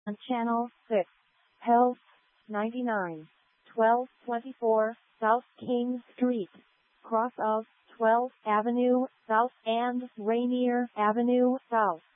Channel 6, Health, 99, 1224 South King Street, cross of 12th Avenue South and Rainier Avenue South.